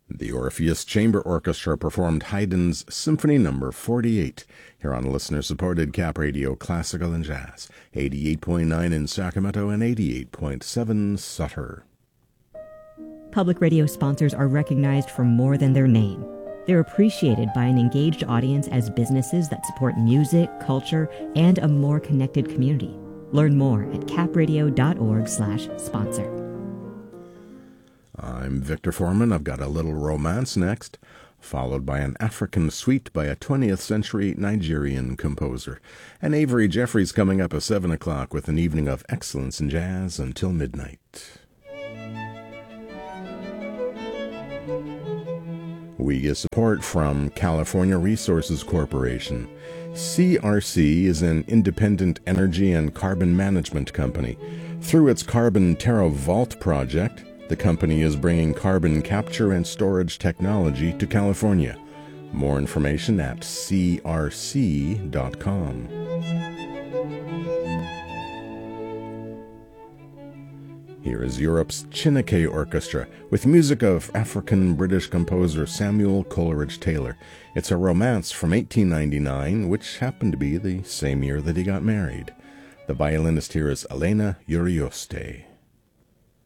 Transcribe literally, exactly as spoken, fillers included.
The Orpheus Chamber Orchestra performed Haydn's Symphony Number forty-eight here on listener-supported Cap Radio Classical and Jazz, eighty-eight point nine in Sacramento and eighty-eight point seven Sutter. Public radio sponsors are recognized for more than their name. They're appreciated by an engaged audience as businesses that support music, culture, and a more connected community. Learn more at capradio.org slash sponsor. I'm Victor Foreman. I've got a little romance next, followed by an African suite by a twentieth century Nigerian composer. And Avery Jeffries coming up at seven o'clock with an evening of excellence in jazz until midnight. We get support from California Resources Corporation. C R C is an independent energy and carbon management company. Through its Carbon Terra Vault project, the company is bringing carbon capture and storage technology to California. More information at c r c dot com. Here is Europe's Chineke Orchestra with music of African-British composer Samuel Coleridge-Taylor. It's a romance from eighteen ninety-nine, which happened to be the same year that he got married. The violinist here is Elena Urioste.